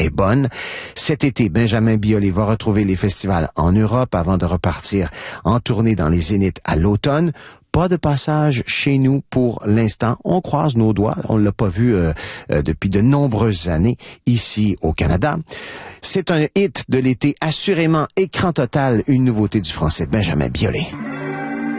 est bonne. Cet été, Benjamin Biolay va retrouver les festivals en Europe avant de repartir en tournée dans les Zéniths à l'automne. Pas de passage chez nous pour l'instant. On croise nos doigts. On l'a pas vu depuis de nombreuses années ici au Canada. C'est un hit de l'été, assurément écran total, une nouveauté du français Benjamin Biolay.